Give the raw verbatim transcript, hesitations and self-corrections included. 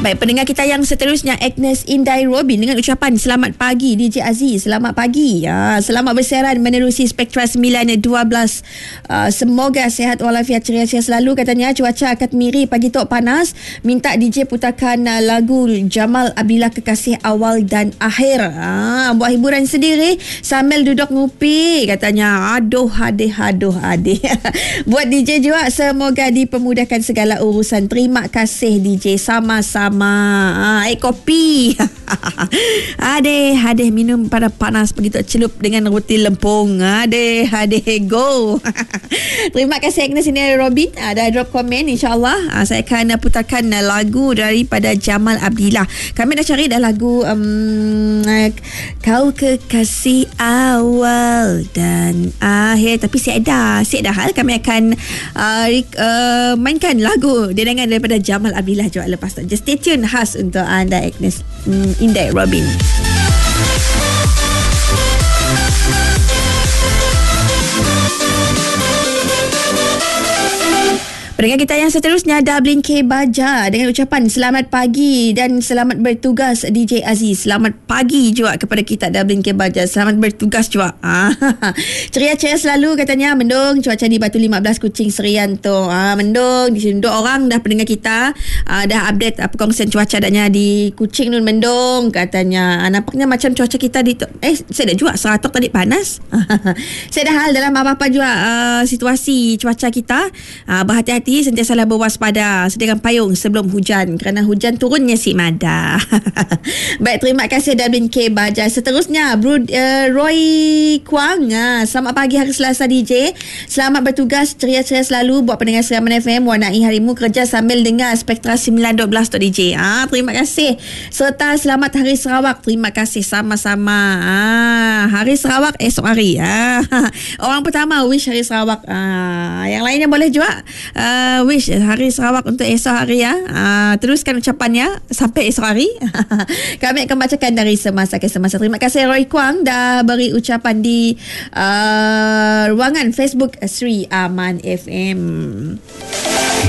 Baik, pendengar kita yang seterusnya, Agnes Indai Robin dengan ucapan selamat pagi D J Aziz. Selamat pagi. Ya, selamat bersiaran menerusi Spektra sembilan dua belas. Uh, semoga sehat walafiat, ceria-ceria selalu. Katanya cuaca akan miri, pagi tok panas. Minta D J putarkan uh, lagu Jamal Abdillah Kekasih Awal dan Akhir. Ah, buat hiburan sendiri sambil duduk ngupi. Katanya aduh hadih aduh hadih. Buat D J juga semoga dipermudahkan segala urusan. Terima kasih D J, sama-sama. Ah, eh kopi. Adeh, adeh minum pada panas begitu celup dengan roti lempung. Adeh, adeh go. Terima kasih Agnes ini Robin. Ada drop komen, insya-Allah ah, saya akan putarkan lagu daripada Jamal Abdillah. Kami dah cari dah lagu um, Kau Kekasih Awal dan Akhir, tapi saya dah, saya dah hal kami akan uh, uh, mainkan lagu dengangan daripada Jamal Abdillah juga lepas tu. Just stay tune khas untuk anda Agnes um, Indai Robin. Pendengar kita yang seterusnya, Dublin K Baja dengan ucapan selamat pagi dan selamat bertugas D J Aziz. Selamat pagi juga kepada kita Dublin K Baja. Selamat bertugas juga. Ah, ceria-ceria selalu katanya. Mendung cuaca di Batu lima belas Kuching Serian tu. Ah, mendung di sini. Dua orang dah pendengar kita ah, dah update apa perkongsian cuaca adanya di Kuching nun mendung katanya. Ah, nampaknya macam cuaca kita di eh saya dah juga Seratok tadi panas. Saya dah hal dalam apa-apa juga uh, situasi cuaca kita. Ah, berhati-hati, sentiasalah berwaspada, sediakan payung sebelum hujan kerana hujan turunnya si mada. Baik, terima kasih Dublin K Baja. Seterusnya Bro, uh, Roy Kwang. uh, Selamat pagi hari Selasa D J. Selamat bertugas, ceria-ceria selalu buat pendengar Seraman F M. Warnai harimu kerja sambil dengar Spektra sembilan dua belas D J. Ah, terima kasih. Serta selamat Hari Sarawak. Terima kasih sama-sama. Ah, Hari Sarawak esok hari. Ah, orang pertama wish Hari Sarawak. Ah, yang lainnya boleh juga uh, wish Hari Sarawak untuk esok hari ya. Uh, teruskan ucapannya sampai esok hari. Kami akan bacakan dari semasa ke semasa. Terima kasih Roy Kwang dah beri ucapan di uh, ruangan Facebook Sri Aman F M.